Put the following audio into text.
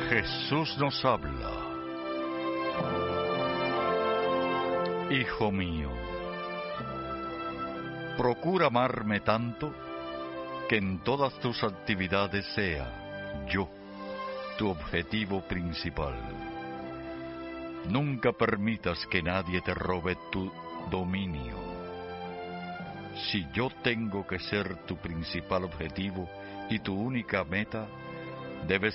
Jesús nos habla. Hijo mío, procura amarme tanto que en todas tus actividades sea yo tu objetivo principal. Nunca permitas que nadie te robe tu dominio. Si yo tengo que ser tu principal objetivo y tu única meta, debes